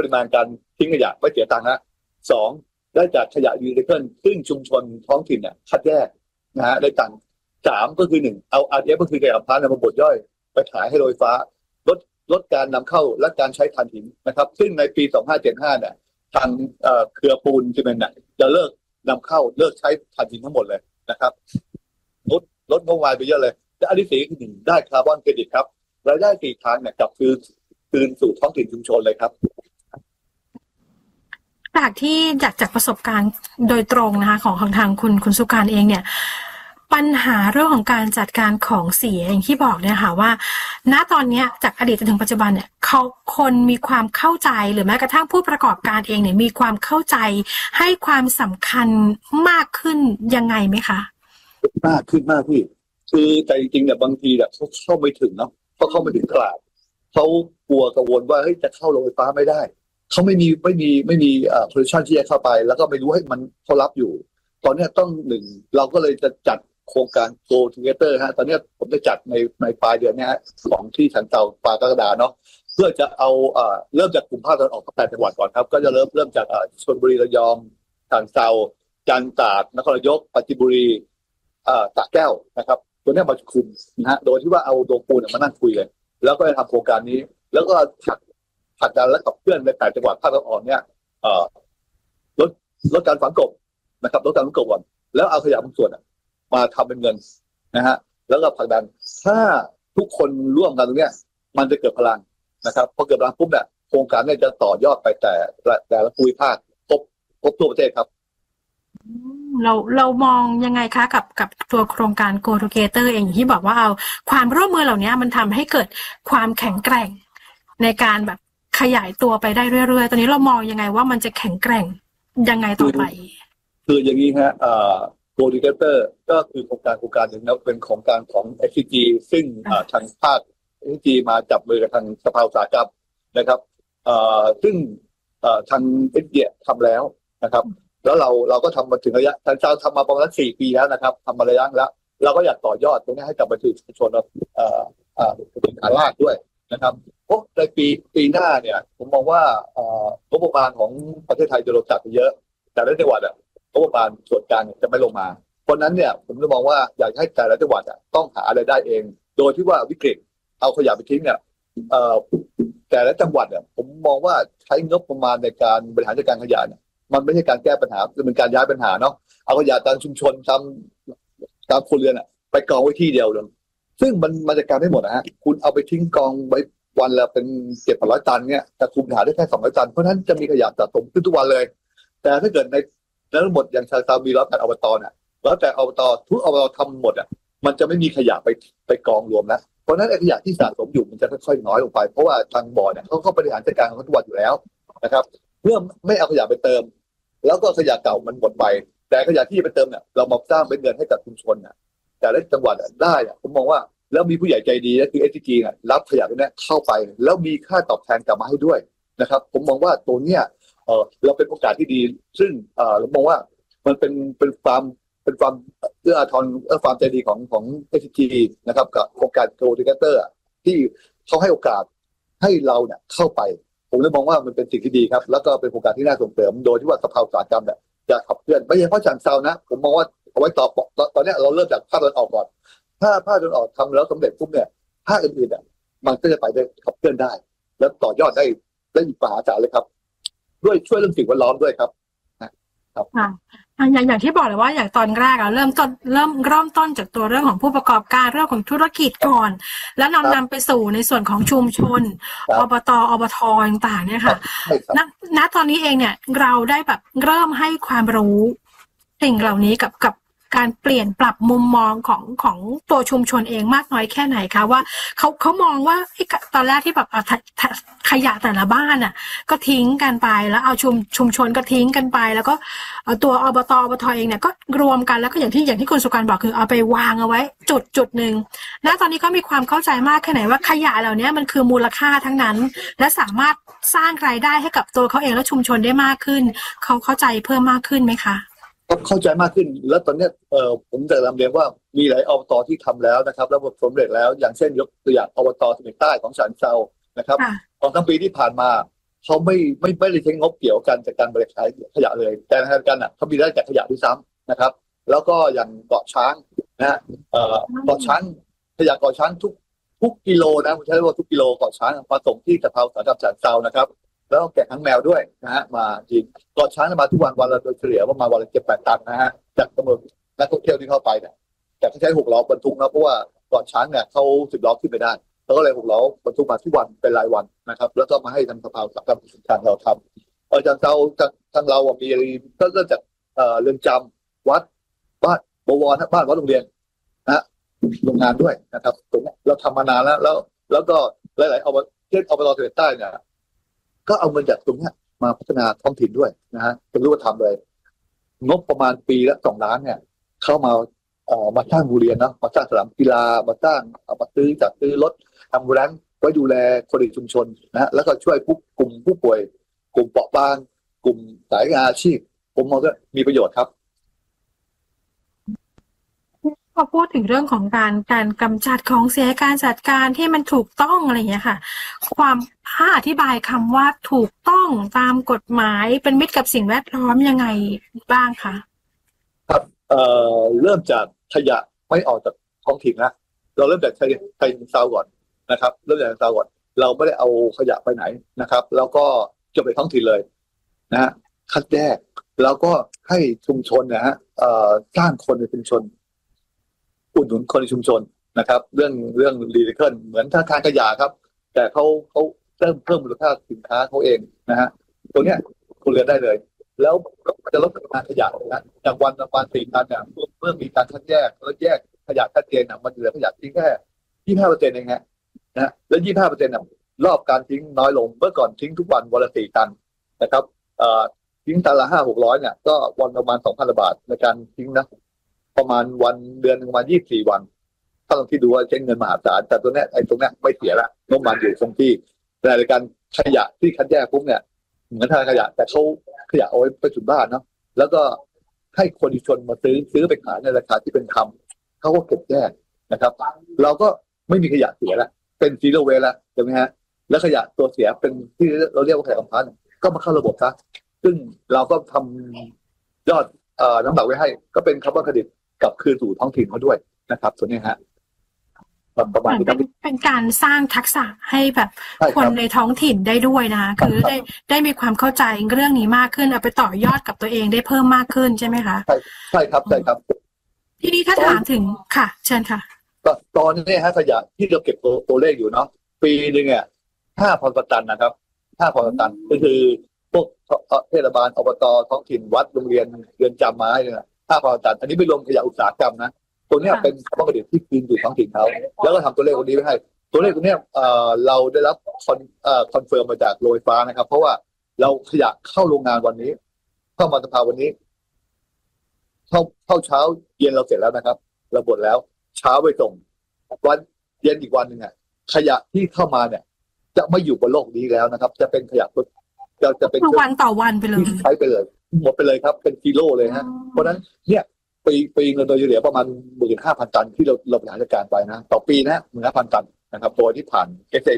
ริมาณการทิ้งขยะไม่เสียตังค์นะสองได้จากขยะรีไซเคิลซึ่งชุมชนท้องถิ่นเนี่ยคัดแยกนะฮะได้ตังค์สามก็คือหนึ่งเอา RDF ก็คือขยะพลาสติกมาบดย่อยไปขายให้โรงไฟฟ้าลดการนำเข้าและการใช้ถ่านหินนะครับซึ่งในปี2575เนี่ยทางเครือปูนซีเมนต์เนี่ยจะเลิกนำเข้าเลิกใช้ถ่านหินทั้งหมดเลยนะครับลดงบประมาณไปเยอะเลยและอันที่สี่คือหนึ่งได้คาร์บอนเครดิตครับรายได้สี่ทางเนี่ยกลับคืนสู่ท้องถิ่นชุมชนเลยครับจากประสบการณ์โดยตรงนะคะของทางคุณสุการเองเนี่ยปัญหาเรื่องของการจัดการของเสียอย่างที่บอกเนี่ยค่ะว่าณตอนนี้จากอดีตจนถึงปัจจุบันเนี่ยคนมีความเข้าใจหรือแม้กระทั่งผู้ประกอบการเองเนี่ยมีความเข้าใจให้ความสำคัญมากขึ้นยังไงไหมคะมากขึ้นมากพี่คือแต่จริงๆเนี่ยบางทีเนี่ยเขาเข้าไม่ถึงเนาะเขาเข้าไม่ถึงตลาดเขากลัวกังวลว่าเฮ้ยจะเข้าโรงไฟฟ้าไม่ได้เขาไม่มีโพซิชันที่จะเข้าไปแล้วก็ไม่รู้ให้มันเขารับอยู่ตอนนี้ต้องหนึ่งเราก็เลยจะจัดโครงการ Go Together ฮะตอนนี้ผมจะจัดในปลายเดือนนี้ของที่ฉันเตาปลากระดาเนาะเพื่อจะเอาเริ่มจากกลุ่มภาคตะวันออกทั้ง8จังหวัดก่อนครับก็จะเริ่มจากชลบุรีระยองฉะเทราจันทร์ตากนครนายกปราจีนบุรีสระแก้วนะครับตัวนี้มาคุมนะฮะโดยที่ว่าเอาโดปูนมานั่งคุยเลยแล้วก็จะทำโครงการนี้แล้วก็ผลักดันและกับเพื่อนใน8จังหวัดภาคตะวันออกเนี่ยลดการฝังกลบนะครับลดการฝังกลบก่อนแล้วเอาขยะบางส่วนมาทำเป็นเงินนะฮะแล้วก็ผลักดันถ้าทุกคนร่วมกันตรงนี้มันจะเกิดพลังนะครับพอเกิดพลังปุ๊บเนี่ยโครงการเนี่ยจะต่อยอดไปแต่ละภูมิภาคครบทั่วประเทศครับเรามองยังไงคะกับตัวโครงการ Go Together เองที่บอกว่าเอาความร่วมมือเหล่านี้มันทำให้เกิดความแข็งแกร่งในการแบบขยายตัวไปได้เรื่อยๆตอนนี้เรามองยังไงว่ามันจะแข็งแกร่งยังไงต่อไปคืออย่างนี้ฮะGo Together ก็คือโครงการหนึ่งนะเป็นโครงการของ SCG ซึ่งทางภาค SCG มาจับมือกับทางสภาอุตสาหกรรมนะครับซึ่งทาง SCG ทำแล้วนะครับแล้วเราก็ทำมาถึงระยะทำมาประมาณ4 ปีแล้วนะครับทำมาระยะแล้วเราก็อยากต่อยอดตรงนี้ให้กับประชาชนเป็นฐานรากด้วยนะครับเพราะในปีหน้าเนี่ยผมมองว่างบประมาณของประเทศไทยจะลดจัดไปเยอะแต่ละจังหวัดงบประมาณส่วนกลางจะไม่ลงมาเพราะนั้นเนี่ยผมจะมองว่าอยากให้แต่ละจังหวัดต้องหาอะไรได้เองโดยที่ว่าวิกฤตเอาขยะไปทิ้งเนี่ยแต่ละจังหวัดเนี่ยผมมองว่าใช้งบประมาณในการบริหารจัดการขยะเนี่ยมันไม่ใช่การแก้ปัญหาเป็นการย้ายปัญหาเนาะเอาขยะตามชุมชนตามครัวเรือนไปกองไว้ที่เดียวเลยซึ่งมันจัดการไม่หมดนะฮะคุณเอาไปทิ้งกองไว้วันละเป็น700 ตันเนี่ยแต่คุมปัญหาได้แค่200 ตันเพราะฉะนั้นจะมีขยะสะสมขึ้นทุกวันเลยแต่ถ้าเกิดในทั้งหมดอย่างชาตามี108อบตเนี่ยแล้วแต่อบตทุกอบตทำหมดมันจะไม่มีขยะไปกองรวมแล้วเพราะฉะนั้นขยะที่สะสมอยู่มันจะค่อยๆน้อยลงไปเพราะว่าทางบ่อเนี่ยเขาบริหารจัดการของทุกวันอยู่แล้วนะครับเมื่อไม่เอาขยะไปเติมแล้วก็ขยะเก่ามันหมดไปแต่ขยะที่ไปเติมเนี่ยเรามาสร้างเป็นเงินให้กับชุมชนแต่ละจังหวัดได้ผมมองว่าแล้วมีผู้ใหญ่ใจดีก็คือ SCG รับขยะตรงนี้เข้าไปแล้วมีค่าตอบแทนกลับมาให้ด้วยนะครับผมมองว่าตัวเนี้ยเราเป็นโอกาสที่ดีซึ่งเรามองว่ามันเป็นความเอื้ออาทรความใจดีของ SCG นะครับกับโครงการ Go Together ที่เขาให้โอกาสให้เราเนี่ยเข้าไปผมเลยมองว่ามันเป็นสิ่งที่ดีครับแล้วก็เป็นโครงการที่น่าส่งเสริมโดยที่ว่าสภาอุตสาหกรรมเนี่ยจะขับเคลื่อนไม่ใช่เพราะฉะเซานะผมมองว่าเอาไว้ตอนนี้เราเริ่มจากภาคตะวันออกก่อนถ้าภาคตะวันออกทำแล้วสำเร็จปุ๊บเนี่ยภาคอื่นๆมันก็จะไปได้ขับเคลื่อนได้แล้วต่อยอดได้อีกมหาศาลเลยครับด้วยช่วยเรื่องสิ่งแวดล้อมด้วยครับครับอย่างที่บอกเลยว่าอย่างตอนแรกเริ่มต้นจากตัวเรื่องของผู้ประกอบการเรื่องของธุรกิจก่อนแล้วนำไปสู่ในส่วนของชุมชนอบตต่างๆเนี่ยค่ะณตอนนี้เองเนี่ยเราได้แบบเริ่มให้ความรู้สิ่งเหล่านี้กับการเปลี่ยนปรับมุมมองของตัวชุมชนเองมากน้อยแค่ไหนคะว่าเขามองว่าตอนแรกที่แบบขยะแต่ละบ้านก็ทิ้งกันไปแล้วเอาชุมชนก็ทิ้งกันไปแล้วก็ตัวอบตเองเนี่ยก็รวมกันแล้วก็อย่างที่คุณสุการบอกคือเอาไปวางเอาไว้จุดหนึ่งณตอนนี้ก็มีความเข้าใจมากแค่ไหนว่าขยะเหล่านี้มันคือมูลค่าทั้งนั้นและสามารถสร้างรายได้ให้กับตัวเขาเองและชุมชนได้มากขึ้นเขาเข้าใจเพิ่มมากขึ้นไหมคะเข้าใจมากขึ้นแล้วตอนนี้ผมจะนำเรียนว่ามีหลายอบตที่ทำแล้วนะครับแล้วสำเร็จแล้วอย่างเช่นยกตัวอย่างอบตสมิงใต้ของฉะเชิงเทรานะครับของทั้งปีที่ผ่านมาเขาไม่ได้ใช้งบเกี่ยวกันจากการบริหารขยะเลยแต่ทางการเขามีได้จากขยะด้วยซ้ำนะครับแล้วก็อย่างเกาะช้างนะฮะเกาะช้างขยะเกาะช้างทุกกิโลนะผมใช้คำว่าทุกกิโลเกาะช้างมาส่งที่สภาอุตสาหกรรมฉะเชิงเทรานะครับแล้วก็แกะหางแมวด้วยนะฮะมาจริงเกาะช้างมาทุกวันละโดยเฉลี่ยประมาณวันละ7-8 ตันนะฮะจากจำนวนนักท่องเที่ยวที่เข้าไปเนี่ยแต่เขาใช้6 ล้อบรรทุกนะเพราะว่าเกาะช้างเนี่ยเขา10 ล้อขึ้นไปได้แล้วก็เลย6 ล้อบรรทุกมาทุกวันเป็นรายวันนะครับแล้วก็มาให้ทางสภาอุตสาหกรรมทางเราทำจากเราทางเรามีก็เริ่มจากเรือนจำวัดบ้านบวรบ้านวัดโรงเรียนนะโรงงานด้วยนะครับตรงนี้เราทำมานานแล้วก็หลายๆเช่นอบต.เสม็ดใต้เนี่ยก็เอาเงินจากตรงนี้มาพัฒนาท้องถิ่นด้วยนะฮะเป็นรูปธรรมเลยงบประมาณปีละ2 ล้านเนี่ยเข้ามามาสร้างโรงเรียนนะมาสร้างสนามกีฬามาสร้างมาจัดซื้อรถแอมบูเลนซ์ไว้ดูแลคนในชุมชนนะฮะแล้วก็ช่วยกลุ่มผู้ป่วยกลุ่มเปราะบางกลุ่มสายงานอาชีพผมมองว่ามีประโยชน์ครับพอพูดถึงเรื่องของการกำจัดของเสียการจัดการที่มันถูกต้องอะไรอย่างเงี้ยค่ะความอธิบายคำว่าถูกต้องตามกฎหมายเป็นมิตรกับสิ่งแวดล้อมยังไงบ้างคะครับเริ่มจากขยะไม่ออกจากท้องถิ่นนะเราเริ่มจากไทยซาวก่อนนะครับเริ่มจากซาวก่อนเราไม่ได้เอาขยะไปไหนนะครับแล้วก็เก็บในท้องถิ่นเลยนะฮะคัดแยกแล้วก็ให้ชุมชนนะฮะสร้างคนในชุมชนอุดหนุนคนในชุมชนนะครับเรื่องรีไซเคิลเหมือนธนาคารขยะครับแต่เขาเพิ่มมูลค่าสินค้าเขาเองนะฮะตัวเนี้ยคุณเรียนได้เลยแล้วมันจะลดปริมาณขยะนะจากวันประมาณ4 ตันเนี่ยเมื่อมีการคัดแยกแล้วแยกขยะชัดเจนมันเหลือขยะทิ้งแค่25%เองฮะนะแล้ว25%รอบการทิ้งน้อยลงเมื่อก่อนทิ้งทุกวันละ4 ตันนะครับทิ้งตันละ500-600เนี่ยก็วันประมาณ 2,000 บาทในการทิ้งนะประมาณเดือนประมาณ24 วันถ้าลองคิดดูว่าใช้เงินมหาศาลแต่ตัวเนี้ยตรงเนี้ยไม่เสียละงบประมาณอยู่คงที่แต่ในการขยะที่คัดแยกปุ๊บเนี่ยเหมือนทางขยะแต่เขาขยะเอาไว้ไปจุดบ้านเนาะแล้วก็ให้คนชุมชนมาซื้อไปขายในราคาที่เป็นธรรมเขาก็เก็บแยกนะครับเราก็ไม่มีขยะเสียละเป็นซีโร่เวสละใช่ไหมฮะแล้วขยะตัวเสียเป็นที่เราเรียกว่าขยะกำพร้าก็มาเข้าระบบซะซึ่งเราก็ทำยอดน้ำหนักไว้ให้ก็เป็นคาร์บอนเครดิตกลับคืนสู่ท้องถิ่นเขาด้วยนะครับส่วนนี้ฮะประมาณนี้เป็นการสร้างทักษะให้แบบคนในท้องถิ่นได้ด้วยนะคะคือได้มีความเข้าใจเรื่องนี้มากขึ้นเอาไปต่อยอดกับตัวเองได้เพิ่มมากขึ้นใช่ไหมคะใช่ครับทีนี้ถ้าถามถึงค่ะเชิญค่ะตอนนี้ฮะขยะที่เราเก็บตัวเลขอยู่เนาะปีนึงเนี่ย 5,000 ตันนะครับ 5,000 ตันก็คือพวกเทศบาลอบตท้องถิ่นวัดโรงเรียนเรือนจำมาให้เนี่ย 5,000 ตันอันนี้ไม่รวมขยะอุตสาหกรรมนะตัวนี้เป็นคาร์บอนเครดิตที่คืนสู่ท้องถิ่นเขาแล้วก็ทำตัวเลขคนนี้ไว้ให้ตัวเลขตัวนี้เราได้รับคอนเฟิร์มมาจากโรงไฟฟ้านะครับเพราะว่าเราขยะเข้าโรงงานวันนี้เข้ามาสภาวันนี้เข้าเช้าเย็นเราเสร็จแล้วนะครับเราบดแล้วเช้าไปส่งวันเย็นอีกวันหนึ่งขยะที่เข้ามาเนี่ยจะไม่อยู่บนโลกนี้แล้วนะครับจะเป็นขยะจะเป็นวันต่อวันไปเลยใช้ไปเลยหมดไปเลยครับเป็นกิโลเลยฮะเพราะฉะนั้นเนี่ยปีเงินโดยเฉลี่ยประมาณ 15,000 ตันที่เราบริหารจัดการไปนะต่อปีนะ 15,000 ตันนะครับตัวที่ผ่าน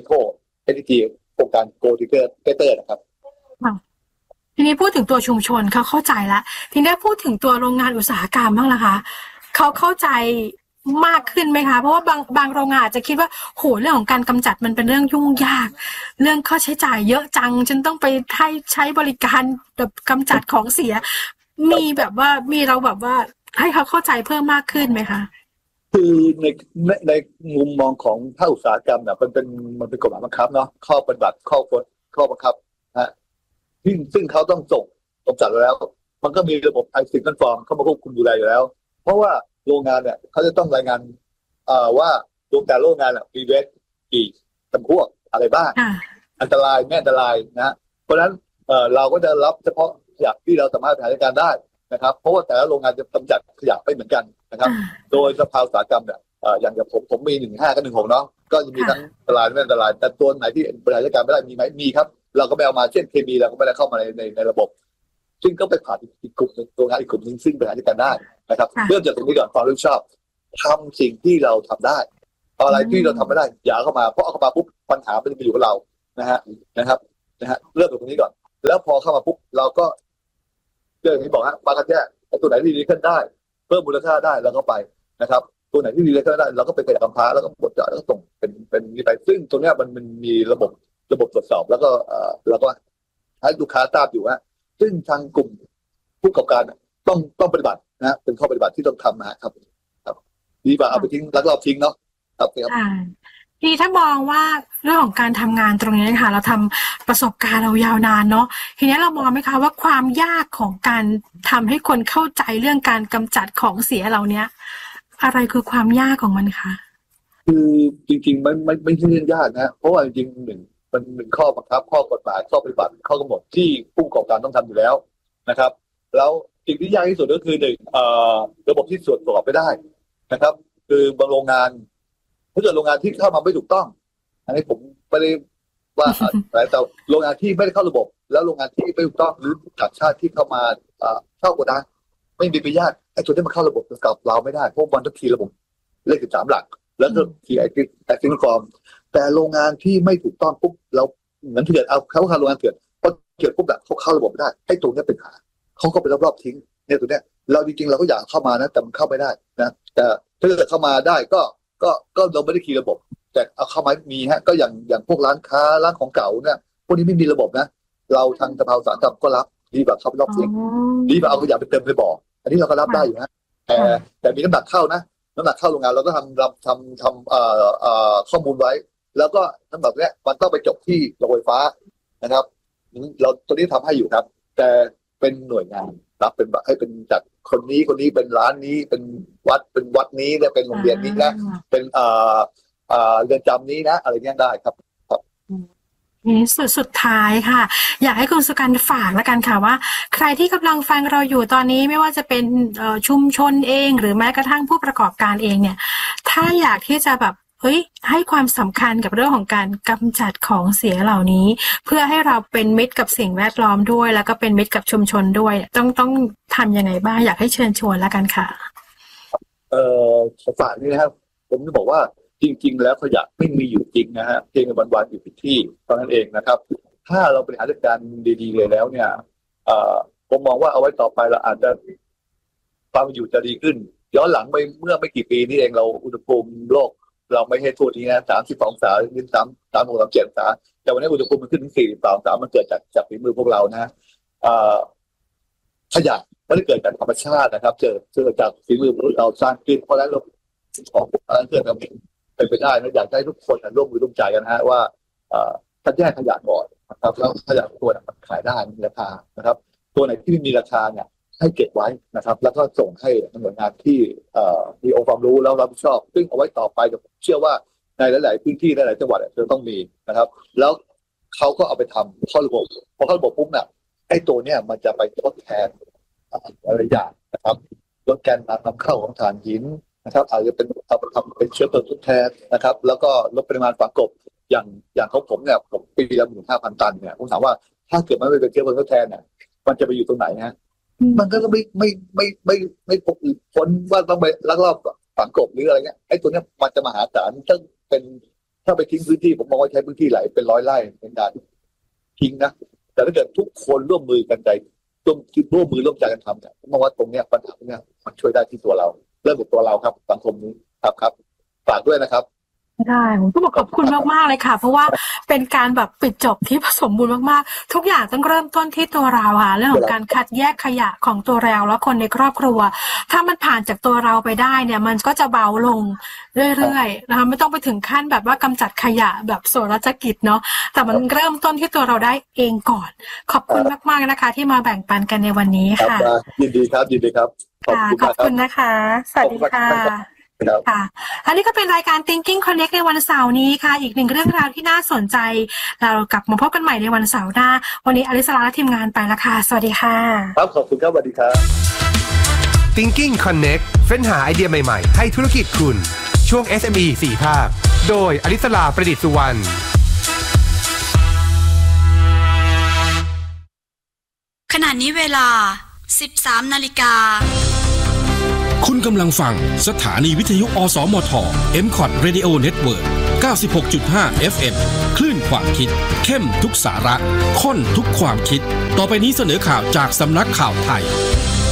SAT โครงการ Go Together นะครับทีนี้พูดถึงตัวชุมชนเขาเข้าใจแล้วทีนี้พูดถึงตัวโรงงานอุตสาหกรรมบ้างล่ะคะเขาเข้าใจมากขึ้นไหมคะเพราะว่าบางโรงงานอาจจะคิดว่าโหเรื่องของการกำจัดมันเป็นเรื่องยุ่งยากเรื่องค่าใช้จ่ายเยอะจังฉันต้องไปใช้บริการแบบกำจัดของเสียมีเราแบบว่าให้เขาเข้าใจเพิ่มมากขึ้นไหมคะคือในมุมมองของภาคอุตสาหกรรมเนี่ยมันเป็นกฎหมายบังคับเนาะข้อปฏิบัติข้อบังคับนะซึ่งเขาต้องส่งกำจัดแล้วมันก็มีระบบไอซิงค์ฟอร์มเข้ามาควบคุมดูแลอยู่แล้วเพราะว่าโรงงานเนี่ยเขาจะต้องรายงานว่าแต่โรงงานมีเวสกี่จำพวกอะไรบ้างอันตรายไม่อันตรายนะเพราะฉะนั้นเราก็จะรับเฉพาะขยะที่เราสามารถบริหารจัดการได้นะครับเพราะว่าแต่ละโรงงานจะกำจัดขยะไม่เหมือนกันนะครับโดยสภาอุตสาหกรรมเนี่ยอย่างผมมี15กับ16เนาะก็จะมีทั้งอันตรายไม่อันตรายแต่ตัวไหนที่บริหารจัดการไม่ได้มีไหมมีครับเราก็ไม่เอามาเช่นเคมีเราก็ไม่ได้เข้ามาในระบบซึ่งก็ไปผ่านอีกกลุ่มนึงโรงงานอีกกลุ่มนึงซึ่งบริหารจัดการได้นะครับเริ่มจากตรงนี้ก่อนความรับผิดชอบทำสิ่งที่เราทำได้อะไรที่เราทำไม่ได้อย่าเข้ามาเพราะเอาเข้ามาปุ๊บปัญหามันจะไปอยู่กับเรานะครับนะฮะเริ่มจากตรงนี้ก่อนแล้วพอเข้ามาปุ๊บเราก็เรื่องที่บอกฮะปากันแยกตัวไหนที่ดีขึ้นได้เพิ่มมูลค่าได้เราก็ไปนะครับตัวไหนที่ดีขึ้นได้เราก็ไปขยายกำพร้าแล้วก็บดเจาะแล้วก็ส่งเป็นนี้ไปซึ่งตรงนี้มันมีระบบตรวจสอบแล้วก็ให้ลูกค้าทราบอยู่ว่าซึ่งทางกลุ่มผู้ประกอบการต้องปฏิบัตินะเป็นข้อปฏิบัติที่ต้องทำนะครับดีกว่าเอาไปทิ้งลักลอบทิ้งเนาะครับทีถ้ามองว่าเรื่องของการทำงานตรงนี้ค่ะเราทำประสบการณ์เรายาวนานเนาะทีนี้เรามองไหมคะว่าความยากของการทำให้คนเข้าใจเรื่องการกำจัดของเสียเหล่านี้อะไรคือความยากของมันคะคือจริงๆไม่ใช่เรื่องยากนะเพราะว่าจริงๆมันเป็นข้อบังคับข้อกฎหมายข้อปฏิบัติข้อกำหนดที่ผู้ประกอบการต้องทำอยู่แล้วนะครับแล้วสิ่งที่ยากที่สุดก็คือระบบที่ตรวจสอบไม่ได้นะครับคือบางโรงงานถ้าเกิดโรงงานที่เข้ามาไม่ถูกต้องอันนี้ผมไม่ได้ว่าแต่โรงงานที่ไม่ได้เข้าระบบแล้วโรงงานที่ไม่ถูกต้องหรือต่างชาติที่เข้ามาเข้าโกดังไม่มีประโยชน์ไอ้ตัวนี้มันเข้าระบบกับเราไม่ได้เพราะมันต้องคีย์ระบบเลข13หลักแล้วก็คีย์ไอ้ซิงฟอร์มแต่โรงงานที่ไม่ถูกต้องปุ๊บเราเหมือนเถื่อนเอาเขาเข้าโรงงานเถื่อนพอเถื่อนปุ๊บแบบเขาเข้าระบบไม่ได้ไอ้ตัวนี้เป็นหาเขาก็ไปรอบๆทิ้งเนี่ยตัวเนี้ยเราจริงๆเราก็อยากเข้ามานะแต่มันเข้าไม่ได้นะแต่ถ้าเกิดเข้ามาได้ก็เราไม่ได้คีย์ระบบแต่เอาเข้ามามีฮะก็อย่างพวกร้านค้าร้านของเก่าเนี่ยพวกนี้ไม่มีระบบนะเราทางสภาอุตสาหกรรมก็รับดีแบบเขาไปรอบทิ้งดีแบบเอาขยะไปเติมไปบ่ออันนี้เราก็รับได้อยู่ฮะแต่มีน้ำหนักเข้านะน้ำหนักเข้าโรงงานเราก็ทำข้อมูลไว้แล้วก็น้ำหนักเนี้ยมันต้องไปจบที่โรงไฟฟ้านะครับเราตัวนี้ทำให้อยู่ครับแต่เป็นหน่วยงานรับเป็นให้เป็นจากคนนี้เป็นร้านนี้เป็นวัดนี้เนี่ยเป็นโรงเรียนนี้นะเป็นเรือนจำนี้นะอะไรเงี้ยได้ครับสุดท้ายค่ะอยากให้คุณสุกันฝากแล้วกันค่ะว่าใครที่กำลังฟังเราอยู่ตอนนี้ไม่ว่าจะเป็นชุมชนเองหรือแม้กระทั่งผู้ประกอบการเองเนี่ยถ้าอยากที่จะแบบให้ความสำคัญกับเรื่องของการกำจัดของเสียเหล่านี้เพื่อให้เราเป็นมิตรกับสิ่งแวดล้อมด้วยแล้วก็เป็นมิตรกับชุมชนด้วยต้องทำยังไงบ้างอยากให้เชิญชวนแล้วกันค่ะฝากนี่นะครับผมจะบอกว่าจริงๆแล้วขยะไม่มีอยู่จริงนะฮะเพียงวันๆอยู่ผิดที่เท่านั้นเองนะครับถ้าเราบริหารจัดการดีๆเลยแล้วเนี่ยผมมองว่าเอาไว้ต่อไปเราอาจจะความอยู่จะดีขึ้นย้อนหลังไปเมื่อไม่กี่ปีนี้เองเราอุณหภูมิโลกเราไม่ให้ทั่วนี้นะ32 องศาหรือ36 37 องศาแต่วันนี้อุณหภูมิมันขึ้นถึง42 องศามันเกิดจากฝีมือพวกเรานะขยะไม่ได้เกิดจากธรรมชาตินะครับเกิดจากฝีมือเราสร้างขึ้นเพราะฉะนั้นเราของเกิดเป็นไปได้นะอยากให้ทุกคนร่วมมือร่วมใจกันฮะว่าคัดแยกขยะก่อนนะครับแล้วขยะตัวมันขายได้มีราคานะครับตัวไหนที่ไม่มีราคาเนี่ยให้เก็บไว้นะครับแล้วก็ส่งให้หน่วยงานที่มีองค์ความรู้แล้วรับผิดชอบซึ่งเอาไว้ต่อไปเชื่อว่าในหลายๆพื้นที่หลายๆจังหวัดจะต้องมีนะครับแล้วเขาก็เอาไปทำเข้าระบบพอเข้าระบบปุ๊บเนี่ยไอ้ตัวเนี่ยมันจะไปทดแทนอะไรอย่างนะครับลดการนำเข้าของถ่านหินนะครับอาจจะเป็นทำเป็นเชื้อเพลิงทดแทนนะครับแล้วก็ลดปริมาณฝังกลบอย่างของผมเนี่ยผมปีละ 15,000 ตันเนี่ยผมถามว่าถ้าเกิดมันไม่เป็นเชื้อเพลิงทดแทนเนี่ยมันจะไปอยู่ตรงไหนฮะมันก็ไม่พ้นว่าต้องไปลักลอบฝังกลบหรืออะไรเงี้ยไอ้ตัวเนี้ยมันจะมหาศาลถ้าไปทิ้งพื้นที่ผมมองว่าใช้พื้นที่หลายเป็น100 ไร่เป็นการทิ้งนะแต่ถ้าเกิดทุกคนร่วมมือกันใจร่วมมือร่วมใจกันทำเนี่ยผมมองว่าตรงเนี้ยปัญหาเนี่ยมันช่วยได้ที่ตัวเราเริ่มจากตัวเราครับสังคมนี้ครับฝากด้วยนะครับได้ผมก็บอกขอบคุณมากๆเลยค่ะเพราะว่าเป็นการแบบปิดจบที่สมบูรณ์มากๆทุกอย่างต้องเริ่มต้นที่ตัวเราค่ะเรื่องของการคัดแยกขยะของตัวเราและคนในครอบครัวถ้ามันผ่านจากตัวเราไปได้เนี่ยมันก็จะเบาลงเรื่อยๆนะคะไม่ต้องไปถึงขั้นแบบว่ากำจัดขยะแบบโสรจกิจเนาะแต่มันเริ่มต้นที่ตัวเราได้เองก่อนขอบคุณมากๆนะคะที่มาแบ่งปันกันในวันนี้ค่ะยินดีครับขอบคุณนะคะสวัสดีค่ะค่ะอันนี้ก็เป็นรายการ Thinking Connect ในวันเสาร์นี้ค่ะอีกหนึ่งเรื่องราวที่น่าสนใจเรากลับมาพบกันใหม่ในวันเสาร์หน้าวันนี้อลิสราและทีมงานไปละค่ะสวัสดีค่ะครับขอบคุณครับสวัสดีครับ Thinking Connect เฟ้นหาไอเดียใหม่ๆให้ธุรกิจคุณช่วง SME 4 ภาคโดยอลิสราประดิษฐ์สุวรรณขณะนี้เวลา 13 นาฬิกาคุณกำลังฟังสถานีวิทยุอสมท MCOT Radio Network 96.5 FM คลื่นความคิดเข้มทุกสาระข้นทุกความคิดต่อไปนี้เสนอข่าวจากสำนักข่าวไทย